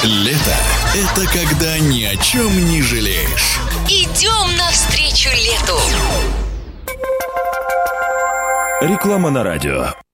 Лето – это когда ни о чем не жалеешь. Идем навстречу лету. Реклама на радио.